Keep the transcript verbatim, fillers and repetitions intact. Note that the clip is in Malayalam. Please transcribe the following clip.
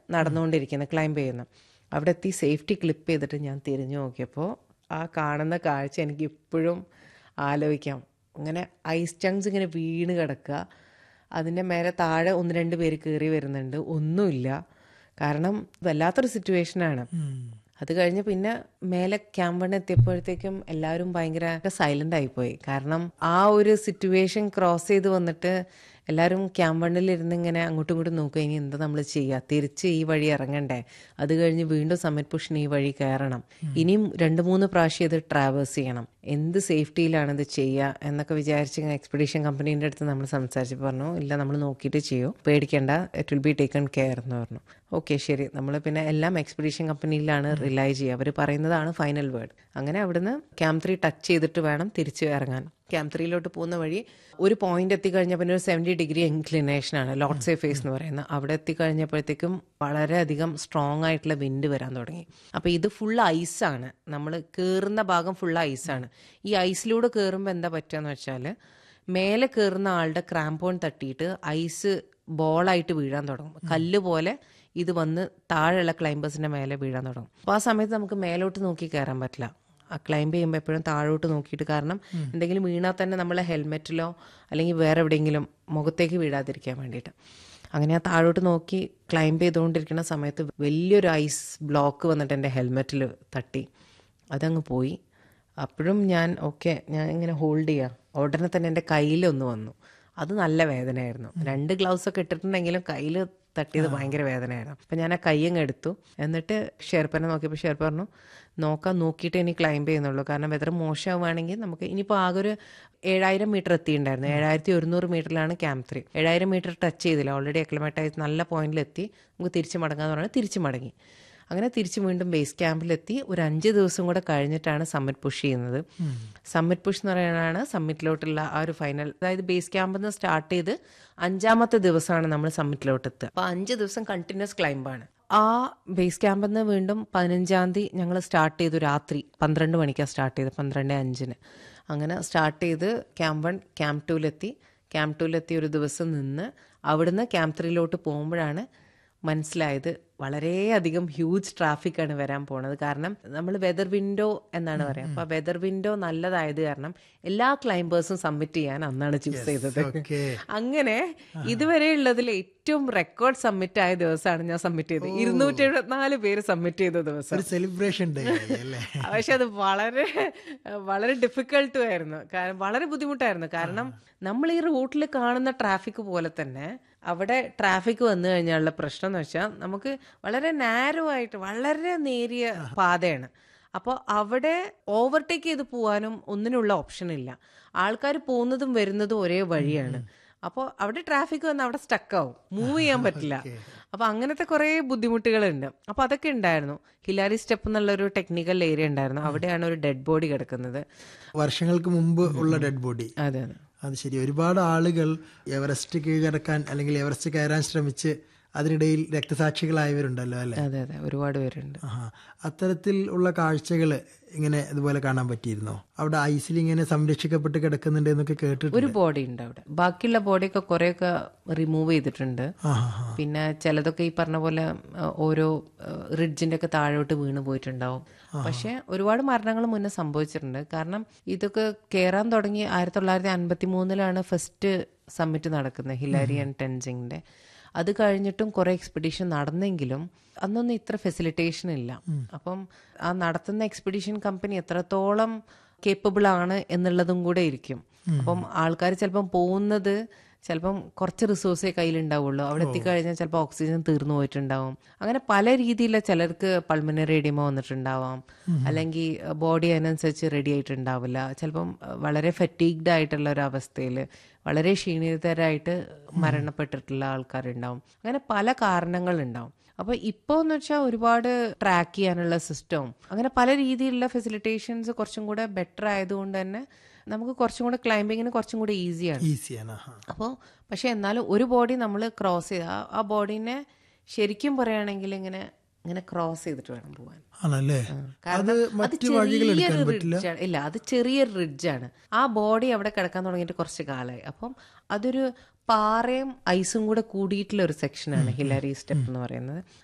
നടന്നുകൊണ്ടിരിക്കുന്നത്, ക്ലൈംബ് ചെയ്യുന്നത്. അവിടെ എത്തി സേഫ്റ്റി ക്ലിപ്പ് ചെയ്തിട്ട് ഞാൻ തിരിഞ്ഞു നോക്കിയപ്പോൾ ആ കാണുന്ന കാഴ്ച എനിക്ക് ഇപ്പോഴും ആലോചിക്കാം. അങ്ങനെ ഐസ് ചങ്ക്സ് ഇങ്ങനെ വീണ് കിടക്കുക, അതിൻ്റെ മേലെ താഴെ ഒന്ന് രണ്ട് പേര് കയറി വരുന്നുണ്ട്, ഒന്നുമില്ല. കാരണം വല്ലാത്തൊരു സിറ്റുവേഷനാണ്. അത് കഴിഞ്ഞ് പിന്നെ മേലെ ക്യാമ്പ് വൺ എത്തിയപ്പോഴത്തേക്കും എല്ലാവരും ഭയങ്കര സൈലൻ്റ് ആയിപ്പോയി. കാരണം ആ ഒരു സിറ്റുവേഷൻ ക്രോസ് ചെയ്ത് വന്നിട്ട് എല്ലാവരും ക്യാമ്പ് വണ്ണിലിരുന്ന് ഇങ്ങനെ അങ്ങോട്ടും ഇങ്ങോട്ടും നോക്കുക, ഇനി എന്താ നമ്മൾ ചെയ്യുക, തിരിച്ച് ഈ വഴി ഇറങ്ങണ്ടേ, അത് കഴിഞ്ഞ് വീണ്ടും സമ്മിറ്റ് പുഷിന് ഈ വഴി കയറണം, ഇനിയും രണ്ട് മൂന്ന് പ്രാവശ്യം ഇത് ട്രാവേഴ്സ് ചെയ്യണം, എന്ത് സേഫ്റ്റിയിലാണ് ഇത് ചെയ്യുക എന്നൊക്കെ വിചാരിച്ച് എക്സ്പെഡീഷൻ കമ്പനീൻ്റെ അടുത്ത് നമ്മൾ സംസാരിച്ച് പറഞ്ഞു, ഇല്ല നമ്മൾ നോക്കിയിട്ട് ചെയ്യൂ, പേടിക്കേണ്ട, it will be taken care എന്ന് പറഞ്ഞു. ഓക്കെ ശരി, നമ്മൾ പിന്നെ എല്ലാം എക്സ്പെഡീഷൻ കമ്പനിയിലാണ് റിലൈ ചെയ്യുക, അവർ പറയുന്നതാണ് ഫൈനൽ വേർഡ്. അങ്ങനെ അവിടുന്ന് ക്യാമ്പ് ത്രീ ടച്ച് ചെയ്തിട്ട് വേണം തിരിച്ച് ഇറങ്ങാൻ. ക്യാമ്പ് ത്രീയിലോട്ട് പോകുന്ന വഴി ഒരു പോയിന്റ് എത്തിക്കഴിഞ്ഞാൽ പിന്നെ ഒരു സെവൻറ്റി ഡിഗ്രി ഇൻക്ലിനേഷനാണ്, ലോട്ട്സേ ഫേസ് എന്ന് പറയുന്നത്. അവിടെ എത്തിക്കഴിഞ്ഞപ്പോഴത്തേക്കും വളരെയധികം സ്ട്രോങ് ആയിട്ടുള്ള വിൻഡ് വരാൻ തുടങ്ങി. അപ്പോൾ ഇത് ഫുൾ ഐസാണ്, നമ്മൾ കയറുന്ന ഭാഗം ഫുൾ ഐസാണ്. ഈ ഐസിലൂടെ കയറുമ്പോൾ എന്താ പറ്റുകയെന്ന് വെച്ചാൽ മേലെ കയറുന്ന ആളുടെ ക്രാമ്പോൺ തട്ടിയിട്ട് ഐസ് ബോളായിട്ട് വീഴാൻ തുടങ്ങും, കല്ല് പോലെ ഇത് വന്ന് താഴെയുള്ള ക്ലൈംബേഴ്സിൻ്റെ മേലെ വീഴാൻ തുടങ്ങും. അപ്പോൾ ആ സമയത്ത് നമുക്ക് മേലോട്ട് നോക്കി കയറാൻ പറ്റില്ല, ആ ക്ലൈംബ് ചെയ്യുമ്പോൾ എപ്പോഴും താഴോട്ട് നോക്കിയിട്ട്, കാരണം എന്തെങ്കിലും വീണാൽ തന്നെ നമ്മളെ ഹെൽമെറ്റിലോ അല്ലെങ്കിൽ വേറെ എവിടെയെങ്കിലും മുഖത്തേക്ക് വീഴാതിരിക്കാൻ വേണ്ടിയിട്ട്. അങ്ങനെ ആ താഴോട്ട് നോക്കി ക്ലൈംബ് ചെയ്തുകൊണ്ടിരിക്കുന്ന സമയത്ത് വലിയൊരു ഐസ് ബ്ലോക്ക് വന്നിട്ട് എൻ്റെ ഹെൽമെറ്റിൽ തട്ടി, അതങ്ങ് പോയി. അപ്പോഴും ഞാൻ ഓക്കെ ഞാൻ ഇങ്ങനെ ഹോൾഡ് ചെയ്യാം, ഉടനെ തന്നെ എൻ്റെ കയ്യിലൊന്ന് വന്നു, അത് നല്ല വേദനയായിരുന്നു. രണ്ട് ഗ്ലൗസൊക്കെ ഇട്ടിട്ടുണ്ടെങ്കിലും കയ്യിൽ തട്ടിയത് ഭയങ്കര വേദനയായിരുന്നു. അപ്പം ഞാൻ ആ കയ്യങ്ങ് എടുത്തു, എന്നിട്ട് ഷെർപ്പനെ നോക്കിയപ്പോൾ ഷെർപ്പ പറഞ്ഞു നോക്കാൻ നോക്കിയിട്ട് ഇനി ക്ലൈംബ് ചെയ്യുന്നുള്ളൂ, കാരണം വെതർ മോശമാവുകയാണെങ്കിൽ നമുക്ക് ഇനിയിപ്പോൾ ആകെ ഒരു ഏഴായിരം മീറ്റർ എത്തിയിട്ടുണ്ടായിരുന്നു, ഏഴായിരത്തി ഒരുന്നൂറ് മീറ്ററിലാണ് ക്യാമ്പ് ത്രീ. ഏഴായിരം മീറ്റർ ടച്ച് ചെയ്തില്ല, ഓൾറെഡി അക്ലമേറ്റായി നല്ല പോയിന്റിലെത്തി, നമുക്ക് തിരിച്ച് മടങ്ങാന്ന് പറഞ്ഞാൽ തിരിച്ച് മടങ്ങി. അങ്ങനെ തിരിച്ച് വീണ്ടും ബേസ് ക്യാമ്പിലെത്തി. ഒരു അഞ്ച് ദിവസം കൂടെ കഴിഞ്ഞിട്ടാണ് സമ്മിറ്റ് പുഷ് ചെയ്യുന്നത്. സമ്മിറ്റ് പുഷ് എന്ന് പറയുന്നതാണ് സമ്മിറ്റിലോട്ടുള്ള ആ ഒരു ഫൈനൽ, അതായത് ബേസ് ക്യാമ്പിൽ നിന്ന് സ്റ്റാർട്ട് ചെയ്ത് അഞ്ചാമത്തെ ദിവസമാണ് നമ്മൾ സമ്മിറ്റിലോട്ട് എത്തുക. അപ്പോൾ അഞ്ച് ദിവസം കണ്ടിന്യൂസ് ക്ലൈംബാണ്. ആ ബേസ് ക്യാമ്പിൽ നിന്ന് വീണ്ടും പതിനഞ്ചാം തീയതി ഞങ്ങൾ സ്റ്റാർട്ട് ചെയ്തു, രാത്രി പന്ത്രണ്ട് മണിക്കാണ് സ്റ്റാർട്ട് ചെയ്തത്, പന്ത്രണ്ട് അഞ്ചിന്. അങ്ങനെ സ്റ്റാർട്ട് ചെയ്ത് ക്യാമ്പ് വൺ ക്യാമ്പ് ടൂവിലെത്തി. ക്യാമ്പ് ടൂവിലെത്തി ഒരു ദിവസം നിന്ന് അവിടുന്ന് ക്യാമ്പ് ത്രീയിലോട്ട് പോകുമ്പോഴാണ് മനസ്സിലായത് വളരെയധികം ഹ്യൂജ് ട്രാഫിക്കാണ് വരാൻ പോണത്. കാരണം നമ്മൾ വെതർ വിൻഡോ എന്നാണ് പറയുക. അപ്പോൾ വെതർ വിൻഡോ നല്ലതായത് കാരണം എല്ലാ ക്ലൈംബേഴ്സും സബ്മിറ്റ് ചെയ്യാൻ അന്നാണ് ചൂസ് ചെയ്തത്. അങ്ങനെ ഇതുവരെ ഉള്ളതിൽ ഏറ്റവും റെക്കോർഡ് സബ്മിറ്റ് ആയ ദിവസമാണ് ഞാൻ സബ്മിറ്റ് ചെയ്തത്. ഇരുന്നൂറ്റി എഴുപത്തിനാല് പേര് സബ്മിറ്റ് ചെയ്ത ദിവസം, സെലിബ്രേഷൻ ഡേ. പക്ഷെ അത് വളരെ വളരെ ഡിഫിക്കൽട്ടും ആയിരുന്നു, കാരണം വളരെ ബുദ്ധിമുട്ടായിരുന്നു. കാരണം നമ്മൾ ഈ റൂട്ടിൽ കാണുന്ന ട്രാഫിക് പോലെ തന്നെ അവിടെ ട്രാഫിക് വന്നു കഴിഞ്ഞാലുള്ള പ്രശ്നം എന്ന് വെച്ചാൽ നമുക്ക് വളരെ നാരോ ആയിട്ട് വളരെ നേരിയ പാതയാണ്. അപ്പോൾ അവിടെ ഓവർടേക്ക് ചെയ്ത് പോകാനും ഒന്നിനുള്ള ഓപ്ഷൻ ഇല്ല. ആൾക്കാർ പോകുന്നതും വരുന്നതും ഒരേ വഴിയാണ്. അപ്പോൾ അവിടെ ട്രാഫിക് വന്ന് അവിടെ സ്റ്റക്കാവും, മൂവ് ചെയ്യാൻ പറ്റില്ല. അപ്പോൾ അങ്ങനത്തെ കുറേ ബുദ്ധിമുട്ടുകളുണ്ട്. അപ്പോൾ അതൊക്കെ ഉണ്ടായിരുന്നു. ഹിലാരി സ്റ്റെപ്പ് എന്നുള്ളൊരു ടെക്നിക്കൽ ഏരിയ ഉണ്ടായിരുന്നു, അവിടെയാണ് ഒരു ഡെഡ് ബോഡി കിടക്കുന്നത്, വർഷങ്ങൾക്ക് മുമ്പ് ഉള്ള ഡെഡ് ബോഡി. അതെ അതെ അത് ശരി. ഒരുപാട് ആളുകൾ എവറസ്റ്റ് കീഴടക്കാൻ അല്ലെങ്കിൽ എവറസ്റ്റ് കയറാൻ ശ്രമിച്ച് അതിനിടയിൽ രക്തസാക്ഷികളായവരുണ്ടല്ലോ അല്ലേ? അതെ അതെ ഒരുപാട് പേരുണ്ട്. അത്തരത്തിൽ ഉള്ള കാഴ്ചകൾ ഇങ്ങനെ ഇതുപോലെ കാണാൻ പറ്റിയിരുന്നോ? അവിടെ ഐസിൽ ഇങ്ങനെ സംരക്ഷിക്കപ്പെട്ട് കിടക്കുന്നുണ്ട് എന്നൊക്കെ കേട്ടിട്ട്. ഒരു ബോഡി ഉണ്ട് അവിടെ, ബാക്കിയുള്ള ബോഡിയൊക്കെ കുറെയൊക്കെ റിമൂവ് ചെയ്തിട്ടുണ്ട്. പിന്നെ ചിലതൊക്കെ ഈ പറഞ്ഞ പോലെ ഓരോ റിഡ്ജിന്റെ ഒക്കെ താഴോട്ട് വീണ് പോയിട്ടുണ്ടാവും. പക്ഷെ ഒരുപാട് മരണങ്ങൾ മുന്നേ സംഭവിച്ചിട്ടുണ്ട്. കാരണം ഇതൊക്കെ കയറാൻ തുടങ്ങി ആയിരത്തി തൊള്ളായിരത്തി അൻപത്തി മൂന്നിലാണ് ഫസ്റ്റ് സമ്മിറ്റ് നടക്കുന്നത്, ഹിലാരി ആൻഡ് ടെൻസിങ്ങിന്റെ. അത് കഴിഞ്ഞിട്ടും കുറെ എക്സ്പെഡീഷൻ നടന്നെങ്കിലും അന്നൊന്നും ഇത്ര ഫെസിലിറ്റേഷൻ ഇല്ല. അപ്പം ആ നടത്തുന്ന എക്സ്പെഡീഷൻ കമ്പനി എത്രത്തോളം കേപ്പബിൾ ആണ് എന്നുള്ളതും കൂടെ ഇരിക്കും. അപ്പം ആൾക്കാർ ചിലപ്പം പോകുന്നത് ചിലപ്പം കുറച്ച് റിസോഴ്സേ കയ്യിലുണ്ടാവുള്ളൂ, അവിടെ എത്തിക്കഴിഞ്ഞാൽ ചിലപ്പോൾ ഓക്സിജൻ തീർന്നു പോയിട്ടുണ്ടാവും. അങ്ങനെ പല രീതിയിലുള്ള, ചിലർക്ക് പൾമിനറി എഡിമ വന്നിട്ടുണ്ടാവാം, അല്ലെങ്കിൽ ബോഡി അതിനനുസരിച്ച് റെഡി ആയിട്ടുണ്ടാവില്ല, ചിലപ്പം വളരെ ഫറ്റീഗ്ഡ് ആയിട്ടുള്ള ഒരു അവസ്ഥയിൽ വളരെ ക്ഷീണിതരായിട്ട് മരണപ്പെട്ടിട്ടുള്ള ആൾക്കാരുണ്ടാവും. അങ്ങനെ പല കാരണങ്ങളുണ്ടാവും. അപ്പോൾ ഇപ്പോൾ എന്ന് വെച്ചാൽ ഒരുപാട് ട്രാക്ക് ചെയ്യാനുള്ള സിസ്റ്റവും അങ്ങനെ പല രീതിയിലുള്ള ഫെസിലിറ്റേഷൻസ് കുറച്ചും കൂടെ ബെറ്റർ ആയതുകൊണ്ട് തന്നെ നമുക്ക് കുറച്ചും കൂടെ ക്ലൈംബിങ്ങിന് കുറച്ചും കൂടെ ഈസിയാണ് ഈസിയാണ് അപ്പോൾ പക്ഷെ എന്നാലും ഒരു ബോഡി നമ്മൾ ക്രോസ് ചെയ്ത് ആ ബോഡീനെ ശരിക്കും പറയുകയാണെങ്കിൽ ഇങ്ങനെ ഇങ്ങനെ ക്രോസ് ചെയ്തിട്ട് വേണം പോകാൻ. ആണല്ലേ? കാരണം അത് ചെറിയൊരു റിഡ്ജാണ്. ഇല്ല, അത് ചെറിയൊരു റിഡ്ജാണ്. ആ ബോഡി അവിടെ കിടക്കാൻ തുടങ്ങിയിട്ട് കുറച്ച് കാലമായി. അപ്പം അതൊരു പാറയും ഐസും കൂടെ കൂടിയിട്ടുള്ള ഒരു സെക്ഷനാണ് ഹിലാരി സ്റ്റെപ്പ് എന്ന് പറയുന്നത്.